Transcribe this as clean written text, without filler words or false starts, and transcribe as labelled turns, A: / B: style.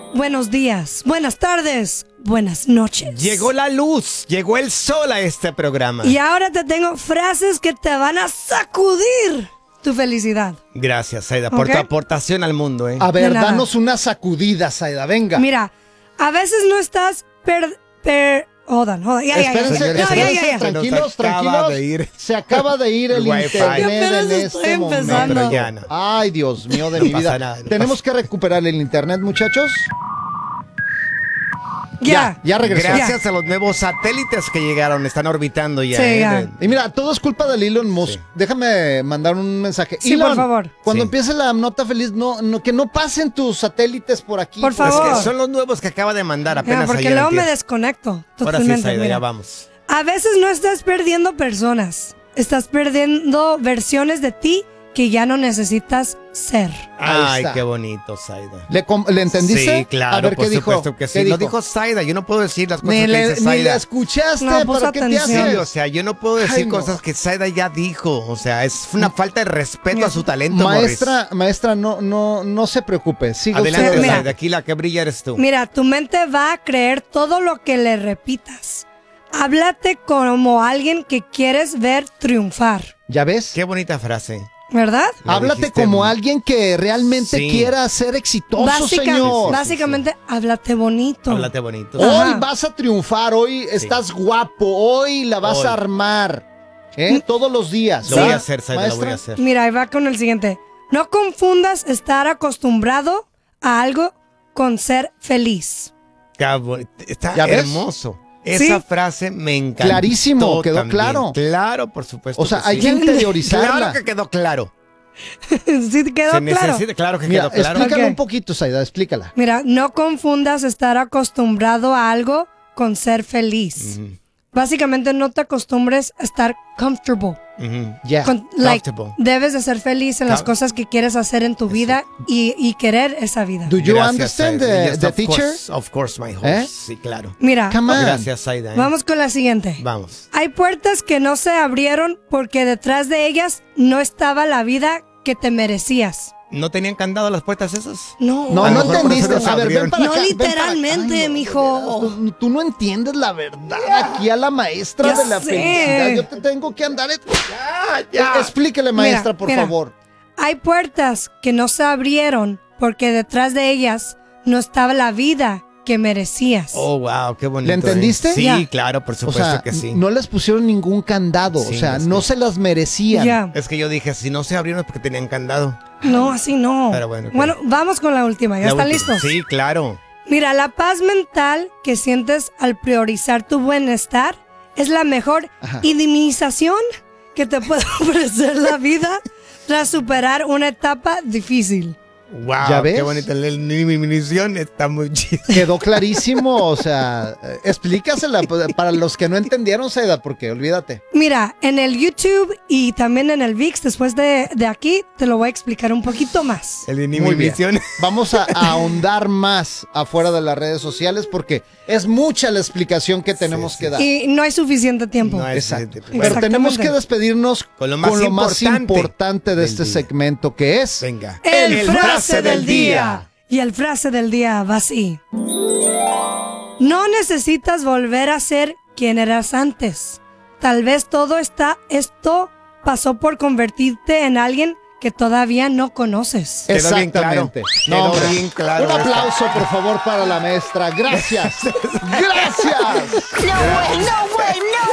A: buenos días, buenas tardes, buenas noches.
B: Llegó la luz, llegó el sol a este programa.
A: Y ahora te tengo frases que te van a sacudir tu felicidad.
B: Gracias, Zaida, por tu aportación al mundo.
C: A ver, danos una sacudida, Zaida, venga.
A: Mira, a veces no estás Hold on.
C: Espérense, tranquilos. Se acaba de ir el internet en este momento.
B: No, ya no.
C: Ay, Dios mío de mi vida.
B: Nada,
C: Tenemos que recuperar el internet, muchachos.
A: Ya
C: regresó.
B: Gracias a los nuevos satélites que llegaron, están orbitando ya.
A: Sí, ya.
C: Y mira, todo es culpa de Elon Musk. Sí. Déjame mandar un mensaje.
A: Sí,
C: Elon,
A: por favor.
C: Cuando empiece la nota feliz, que no pasen tus satélites por aquí.
A: Por favor.
B: Es que son los nuevos que acaba de mandar apenas
A: porque
B: ayer.
A: luego me desconecto.
B: Ahora sí, Zaida, ya vamos.
A: A veces no estás perdiendo personas, estás perdiendo versiones de ti que ya no necesitas ser.
B: Ay, qué bonito, Zaida.
C: ¿Le entendiste?
B: Sí, claro,
C: a ver,
B: por
C: ¿qué
B: supuesto
C: dijo?
B: que sí. Lo dijo Zaida, yo no puedo decir las cosas que dice Zaida.
C: Ni la escuchaste,
A: no, pues
C: ¿para qué te
A: atención.
C: haces?
B: Sí, o sea, yo no puedo decir cosas que Zaida ya dijo. O sea, es una falta de respeto a su talento,
C: Maestra, no se preocupe. Siga
B: adelante,
C: usted.
B: Zaida, aquí la que brilla eres tú.
A: Mira, tu mente va a creer todo lo que le repitas. Háblate como alguien que quieres ver triunfar.
C: ¿Ya ves?
B: Qué bonita frase.
A: ¿Verdad?
C: Háblate como alguien que realmente quiera ser exitoso, señor.
A: Básicamente, háblate bonito.
B: Háblate bonito.
C: Hoy vas a triunfar, hoy estás guapo, hoy la vas a armar. Todos los días.
B: Lo voy a hacer, Zaida, lo voy a hacer.
A: Mira, ahí va con el siguiente. No confundas estar acostumbrado a algo con ser feliz.
B: Está hermoso. Esa frase me encantó.
C: Clarísimo, quedó
B: también.
C: claro.
B: Claro, por supuesto.
C: O sea, hay que interiorizarla.
A: Ah,
B: Claro que quedó claro.
A: Sí, quedó claro.
B: Claro que quedó claro.
C: Explícala un poquito, Zaida, explícala.
A: Mira, no confundas estar acostumbrado a algo con ser feliz. Básicamente, no te acostumbres a estar comfortable. Debes de ser feliz en las cosas que quieres hacer en tu vida y querer esa vida.
C: Do you understand the teacher?
B: Of course, my horse. Sí, claro.
A: Mira,
B: gracias, Zaida.
A: Vamos con la siguiente.
B: Vamos.
A: Hay puertas que no se abrieron porque detrás de ellas no estaba la vida que te merecías.
B: ¿No tenían candado las puertas esas?
A: No
C: entendiste. A ver, ven para
A: acá. No literalmente, mijo.
C: Tú no entiendes la verdad. Aquí a la maestra de la felicidad. Yo te tengo que andar. Explíquele, maestra, por favor.
A: Hay puertas que no se abrieron porque detrás de ellas no estaba la vida que merecías.
B: Oh, wow, qué bonito.
C: ¿Le entendiste?
B: Sí, claro, por supuesto que sí.
C: No les pusieron ningún candado, no se las merecían.
B: Es que yo dije, si no se abrieron es porque tenían candado.
A: No, así no.
B: Pero bueno.
A: Bueno, vamos con la última. ¿Ya están listos?
B: Sí, claro.
A: Mira, la paz mental que sientes al priorizar tu bienestar es la mejor indemnización que te puede ofrecer la vida tras superar una etapa difícil.
B: Wow,
C: ¿Ya ves?
B: Qué bonita la munición, está muy chida.
C: Quedó clarísimo, o sea, explícasela para los que no entendieron, Zaida, porque olvídate.
A: Mira, en el YouTube y también en el VIX, después de aquí, te lo voy a explicar un poquito más.
C: Muy bien. Vamos a ahondar más afuera de las redes sociales porque es mucha la explicación que tenemos que dar.
A: Y no hay suficiente tiempo.
C: Exacto. Pero tenemos que despedirnos con lo más importante de este segmento, que es...
B: Venga.
A: El frase del día. Y el frase del día va así. No necesitas volver a ser quien eras antes. Tal vez todo esto pasó por convertirte en alguien que todavía no conoces.
C: Exactamente.
B: Quedó bien claro.
C: Un aplauso, por favor, para la maestra. Gracias. Gracias.
D: No way, no way, no